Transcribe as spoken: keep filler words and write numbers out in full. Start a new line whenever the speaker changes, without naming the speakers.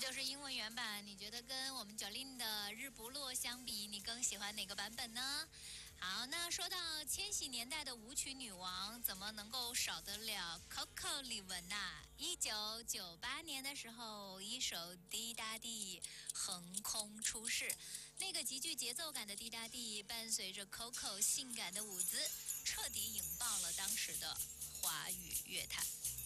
就是英文原版。你觉得跟我们Jolin的《日不落》相比，你更喜欢哪个版本呢？好，那说到千禧年代的舞曲女王，怎么能够少得了 Coco 李玟呐？一九九八年的时候，一首《滴答滴》横空出世，那个极具节奏感的滴答滴，伴随着 Coco 性感的舞姿，彻底引爆了当时的华语乐坛。